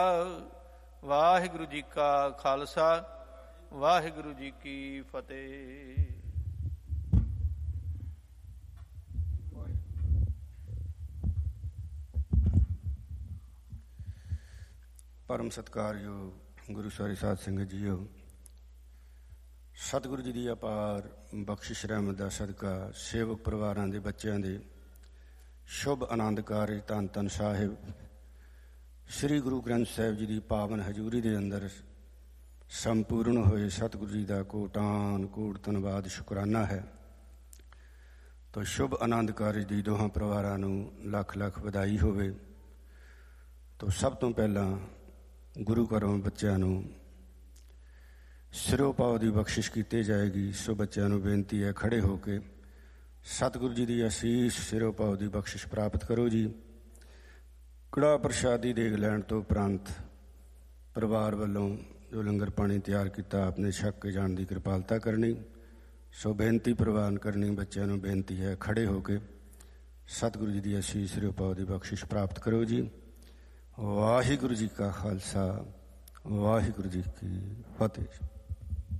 ਵਾਹਿਗੁਰੂ ਜੀ ਕਾ ਖਾਲਸਾ, ਵਾਹਿਗੁਰੂ ਜੀ ਕੀ ਫਤਿਹ। ਪਰਮ ਸਤਿਕਾਰਯੋਗ ਗੁਰੂ ਸਵਾਰੀ ਸਾਧ ਸੰਗਤ ਜੀਓ, ਸਤਿਗੁਰੂ ਜੀ ਦੀ ਅਪਾਰ ਬਖਸ਼ਿਸ਼ ਰਹਿਮਤ ਦਾ ਸਦਕਾ ਸੇਵਕ ਪਰਿਵਾਰਾਂ ਦੇ ਬੱਚਿਆਂ ਦੇ ਸ਼ੁਭ ਆਨੰਦ ਕਾਰਜ ਧੰਨ ਧੰਨ ਸਾਹਿਬ ਸ੍ਰੀ ਗੁਰੂ ਗ੍ਰੰਥ ਸਾਹਿਬ ਜੀ ਦੀ ਪਾਵਨ ਹਜ਼ੂਰੀ ਦੇ ਅੰਦਰ ਸੰਪੂਰਨ ਹੋਏ ਸਤਿਗੁਰੂ ਜੀ ਦਾ ਕੋਟਾਨ ਕੋਟ ਧੰਨਵਾਦ ਸ਼ੁਕਰਾਨਾ ਹੈ। ਤੋ ਸ਼ੁਭ ਆਨੰਦ ਕਾਰਜ ਦੀ ਦੋਹਾਂ ਪਰਿਵਾਰਾਂ ਨੂੰ ਲੱਖ ਲੱਖ ਵਧਾਈ ਹੋਵੇ। ਤੋ ਸਭ ਤੋਂ ਪਹਿਲਾਂ ਗੁਰੂ ਘਰੋਂ ਬੱਚਿਆਂ ਨੂੰ ਸਿਰੋਂ ਪਾਓ ਦੀ ਬਖਸ਼ਿਸ਼ ਕੀਤੀ ਜਾਏਗੀ। ਸੋ ਬੱਚਿਆਂ ਨੂੰ ਬੇਨਤੀ ਹੈ, ਖੜ੍ਹੇ ਹੋ ਕੇ ਸਤਿਗੁਰੂ ਜੀ ਦੀ ਅਸੀਸ ਸਿਰੋਂ ਪਾਓ ਦੀ ਬਖਸ਼ਿਸ਼ ਪ੍ਰਾਪਤ ਕਰੋ ਜੀ। ਕੜਾਹ ਪ੍ਰਸ਼ਾਦੀ ਦੇਗ ਲੈਣ ਤੋਂ ਉਪਰੰਤ ਪਰਿਵਾਰ ਵੱਲੋਂ ਜੋ ਲੰਗਰ ਪਾਣੀ ਤਿਆਰ ਕੀਤਾ ਆਪਣੇ ਛਕ ਕੇ ਜਾਣ ਦੀ ਕਿਰਪਾਲਤਾ ਕਰਨੀ। ਸੋ ਬੇਨਤੀ ਪ੍ਰਵਾਨ ਕਰਨੀ। ਬੱਚਿਆਂ ਨੂੰ ਬੇਨਤੀ ਹੈ, ਖੜ੍ਹੇ ਹੋ ਕੇ ਸਤਿਗੁਰੂ ਜੀ ਦੀ ਅਸੀਸ ਸਿਰੋਂ ਪਾਓ ਦੀ ਬਖਸ਼ਿਸ਼ ਪ੍ਰਾਪਤ ਕਰੋ ਜੀ। ਵਾਹਿਗੁਰੂ ਜੀ ਕਾ ਖਾਲਸਾ, ਵਾਹਿਗੁਰੂ ਜੀ ਕੀ ਫਤਿਹ।